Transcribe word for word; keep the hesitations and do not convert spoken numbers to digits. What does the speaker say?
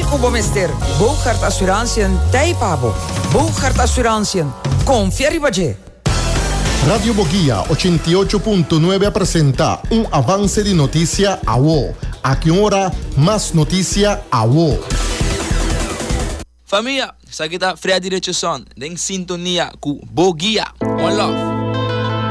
kubo mister. Bogart Assurantiën Taipabo. Bogart Assurantiën. Confieri Baje. Radio Boguía ochenta y ocho punto nueve presenta un avance de noticia a W O. A que hora más noticia a W O. Família, sa kita Freddy Richardson, deng sintonia ku Boguía. One love.